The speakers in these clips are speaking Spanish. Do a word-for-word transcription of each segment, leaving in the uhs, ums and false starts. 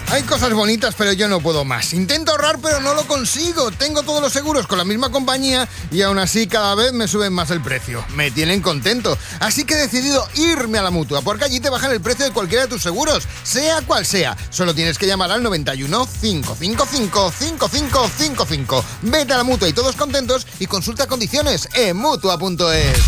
Hay cosas bonitas, pero yo no puedo más. Intento ahorrar, pero no lo consigo. Tengo todos los seguros con la misma compañía y aún así cada vez me suben más el precio. Me tienen contento. Así que he decidido irme a la Mutua, porque allí te bajan el precio de cualquiera de tus seguros, sea cual sea. Solo tienes que llamar al noventa y uno, cinco cinco cinco, cinco cinco cinco cinco. Vete a la Mutua y todos contentos y consulta condiciones en mutua punto es.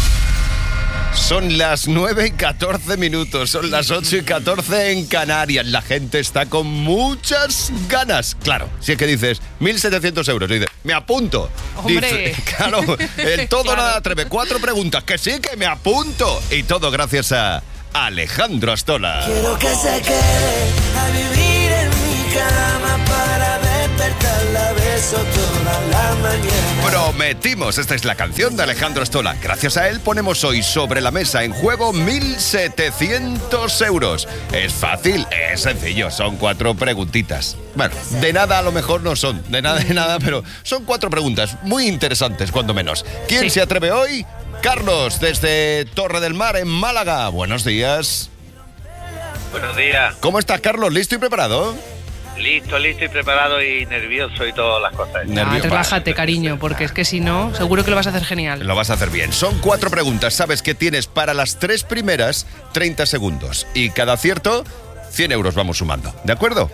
Son las nueve y catorce minutos, son las ocho y catorce en Canarias. La gente está con muchas ganas. Claro, si es que dices mil setecientos euros, dices, me apunto. ¡Hombre! Dice, claro, el todo Claro. nada atreve. Cuatro preguntas, que sí, que me apunto. Y todo gracias a Alejandro Astola. Quiero que se quede a vivir en mi cama para despertarla, beso toda la mañana. Prometimos, esta es la canción de Alejandro Astola. Gracias a él ponemos hoy sobre la mesa en juego mil setecientos euros. Es fácil, es sencillo, son cuatro preguntitas. Bueno, de nada a lo mejor no son, de nada de nada, pero son cuatro preguntas muy interesantes, cuando menos. ¿Quién Sí. se atreve hoy? Carlos, desde Torre del Mar, en Málaga. Buenos días. Buenos días. ¿Cómo estás, Carlos? ¿Listo y preparado? Listo, listo y preparado y nervioso y todas las cosas. Nervio- Ah, relájate, cariño, porque es que si no, seguro que lo vas a hacer genial. Lo vas a hacer bien. Son cuatro preguntas. Sabes que tienes para las tres primeras treinta segundos. Y cada acierto, cien euros vamos sumando. ¿De acuerdo?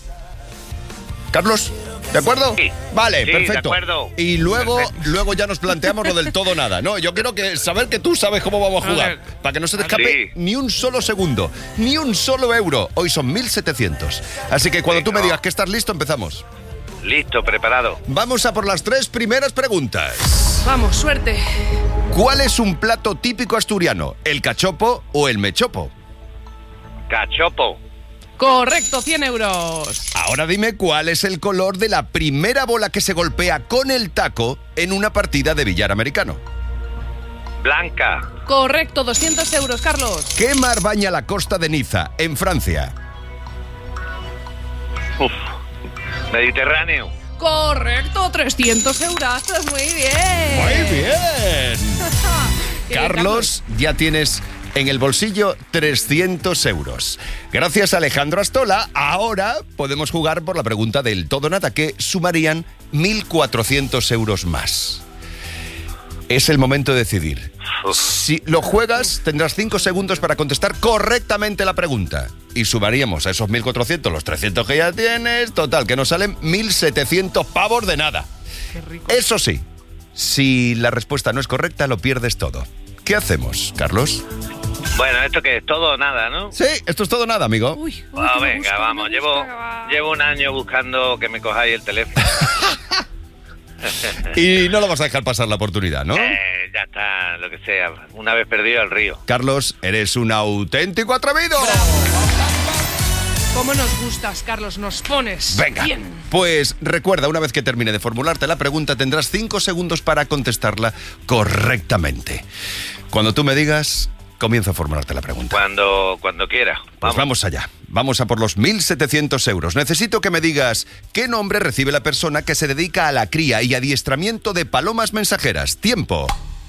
¿Carlos? ¿De acuerdo? Sí. Vale, Sí, perfecto. de acuerdo. Y luego, Perfecto. luego ya nos planteamos lo del todo nada. No, yo quiero que saber que tú sabes cómo vamos a jugar. A ver. Para que no se te escape Sí. ni un solo segundo, ni un solo euro. Hoy son mil setecientos. Así que cuando tú me Venga. digas que estás listo, empezamos. Listo, preparado. Vamos a por las tres primeras preguntas. Vamos, suerte. ¿Cuál es un plato típico asturiano? ¿El cachopo o el mechopo? Cachopo. Correcto, cien euros. Ahora dime cuál es el color de la primera bola que se golpea con el taco en una partida de billar americano. Blanca. Correcto, doscientos euros, Carlos. ¿Qué mar baña la costa de Niza, en Francia? Uf. Mediterráneo. Correcto, trescientos euros. Muy bien. Muy bien. Qué bien, Carlos, ya tienes en el bolsillo trescientos euros. Gracias a Alejandro Astola, ahora podemos jugar por la pregunta del todo nada, que sumarían mil cuatrocientos euros más. Es el momento de decidir. Uf. Si lo juegas, tendrás cinco segundos para contestar correctamente la pregunta. Y sumaríamos a esos mil cuatrocientos los trescientos que ya tienes. Total, que nos salen mil setecientos pavos de nada. Qué rico. Eso sí, si la respuesta no es correcta, lo pierdes todo. ¿Qué hacemos, Carlos? Bueno, esto que es todo o nada, ¿no? Sí, esto es todo nada, amigo. Uy, uy, Ah, que me venga, gusta, vamos. me Llevo, gusta, va. llevo un año buscando que me cojáis el teléfono. Y no lo vas a dejar pasar la oportunidad, ¿no? Eh, ya está, lo que sea. Una vez perdido el río. Carlos, eres un auténtico atrevido. ¿Cómo nos gustas, Carlos? Nos pones. Venga, Bien. pues recuerda, una vez que termine de formularte la pregunta, tendrás cinco segundos para contestarla correctamente. Cuando tú me digas, comienzo a formularte la pregunta. Cuando, cuando quiera. Pues Vamos. vamos allá. Vamos a por los mil setecientos euros. Necesito que me digas qué nombre recibe la persona que se dedica a la cría y adiestramiento de palomas mensajeras. Tiempo.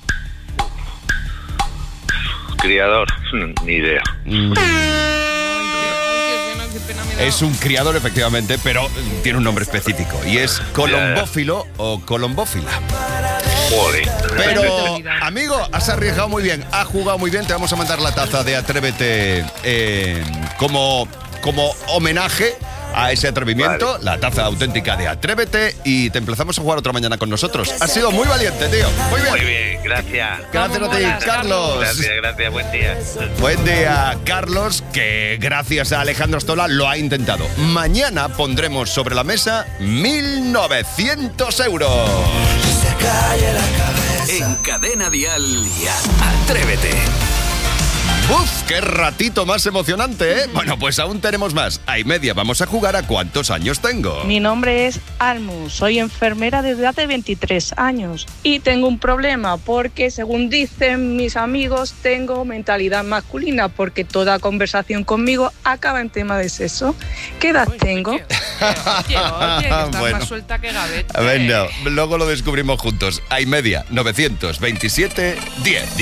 Criador. Ni idea. Mm, Ay, qué pena, qué pena me da. Es un criador, efectivamente, pero tiene un nombre específico. Y es colombófilo o colombófila. Joder. Pero, amigo, has arriesgado muy bien, has jugado muy bien. Te vamos a mandar la taza de Atrévete eh, como, como homenaje a ese atrevimiento, Vale. la taza auténtica de Atrévete, y te emplazamos a jugar otra mañana con nosotros. Has sido muy valiente, tío. Muy bien. Muy bien, gracias. Gracias a Cómo ti, molas, Carlos. Gracias, gracias. Buen día. Buen día, Carlos, que gracias a Alejandro Astola lo ha intentado. Mañana pondremos sobre la mesa mil novecientos euros. Se cae la cabeza. En Cadena Dial, Atrévete. ¡Uf! ¡Qué ratito más emocionante, eh! Bueno, pues aún tenemos más. A y media vamos a jugar a cuántos años tengo. Mi nombre es Almus, soy enfermera desde hace veintitrés años y tengo un problema porque, según dicen mis amigos, tengo mentalidad masculina porque toda conversación conmigo acaba en tema de sexo. ¿Qué edad Oye, tengo? Oye, oye, oye, que estás Bueno. más suelta que gavete. A ver, no, luego lo descubrimos juntos. A y media, novecientos veintisiete, diez.